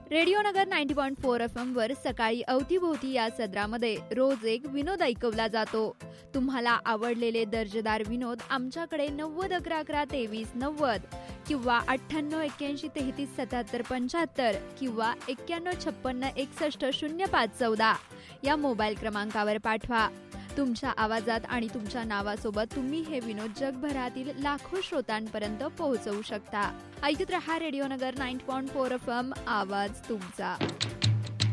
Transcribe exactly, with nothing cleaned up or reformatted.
Radio नगर नव्वद point चार F M वर सकाळी अवतीभोवती या सदरामध्ये रोज एक विनोद ऐकवला जातो. तुम्हाला आवडलेले दर्जेदार विनोद आमच्याकडे नव्वद अकरा अकरा तेवीस नव्वद किंवा अठ्ठ्याण्णव एक्क्याऐंशी तेहतीस सत्याहत्तर पंच्याहत्तर किंवा एक्क्याण्णव छप्पन्न एकसष्ट शून्य पाच चौदा या मोबाईल क्रमांकावर पाठवा. तुमच्या आवाजात आणि तुमच्या नावासोबत तुम्ही हे विनोद जगभरातील लाखो श्रोतांपर्यंत पोहोचवू शकता. ऐकत रहा रेडिओ नगर नव्वद पॉईंट चार एफ एम, आवाज तुमचा.